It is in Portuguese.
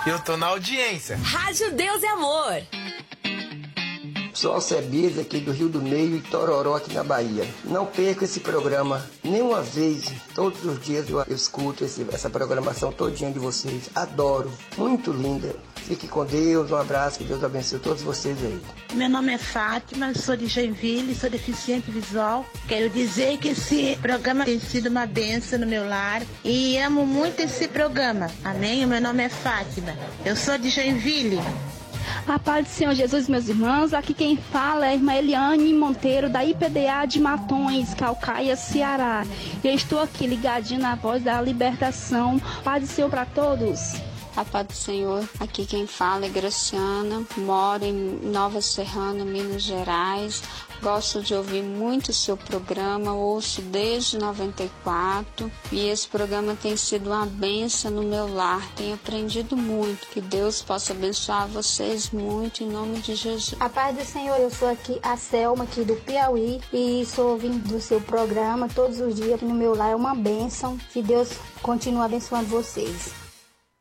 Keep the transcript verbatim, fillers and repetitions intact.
Eu tô na audiência. Rádio Deus e Amor. Sou Alcebiades aqui do Rio do Meio e Tororó aqui na Bahia. Não perca esse programa nenhuma vez. Todos os dias eu, eu escuto esse, essa programação todinha de vocês. Adoro. Muito linda. Fique com Deus. Um abraço. Que Deus abençoe todos vocês aí. Meu nome é Fátima, sou de Joinville, sou deficiente visual. Quero dizer que esse programa tem sido uma bênção no meu lar e amo muito esse programa. Amém? O meu nome é Fátima. Eu sou de Joinville. A paz do Senhor Jesus, meus irmãos. Aqui quem fala é a irmã Eliane Monteiro, da I P D A de Matões, Calcaia, Ceará. Eu estou aqui ligadinho na voz da libertação. Paz do Senhor para todos. A paz do Senhor, aqui quem fala é Graciana, moro em Nova Serrana, Minas Gerais. Gosto de ouvir muito o seu programa, ouço desde noventa e quatro e esse programa tem sido uma bênção no meu lar, tenho aprendido muito. Que Deus possa abençoar vocês muito em nome de Jesus. A paz do Senhor, eu sou aqui a Selma, aqui do Piauí, e sou ouvindo do seu programa todos os dias aqui no meu lar, é uma bênção. Que Deus continue abençoando vocês.